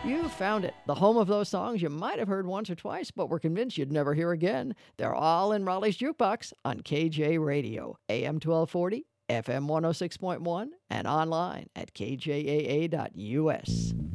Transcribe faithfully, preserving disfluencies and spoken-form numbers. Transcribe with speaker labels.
Speaker 1: You found it, the home of those songs you might have heard once or twice, but were convinced you'd never hear again. They're all in Raleigh's Jukebox on K J Radio, A M twelve forty, F M one oh six point one, and online at K J A A dot U S.